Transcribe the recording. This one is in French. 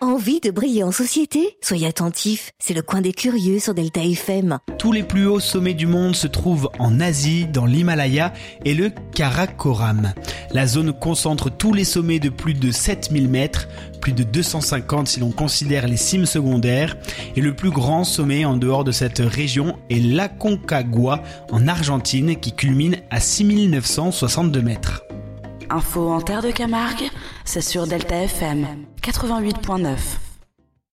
Envie de briller en société ? Soyez attentifs, c'est le coin des curieux sur Delta FM. Tous les plus hauts sommets du monde se trouvent en Asie, dans l'Himalaya et le Karakoram. La zone concentre tous les sommets de plus de 7000 mètres, plus de 250 si l'on considère les cimes secondaires, et le plus grand sommet en dehors de cette région est l'Aconcagua en Argentine qui culmine à 6962 mètres. Info en terre de Camargue, c'est sur Delta FM 88.9.